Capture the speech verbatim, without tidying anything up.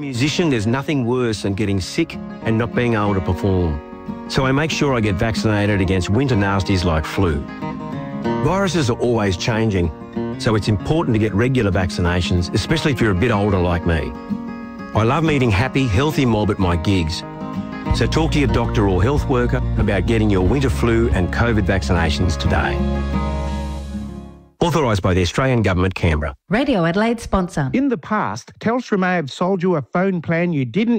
musician, there's nothing worse than getting sick and not being able to perform. So I make sure I get vaccinated against winter nasties like flu. Viruses are always changing, so it's important to get regular vaccinations, especially if you're a bit older like me. I love meeting happy, healthy mob at my gigs. So talk to your doctor or health worker about getting your winter flu and COVID vaccinations today. Authorised by the Australian Government, Canberra. Radio Adelaide sponsor. In the past, Telstra may have sold you a phone plan you didn't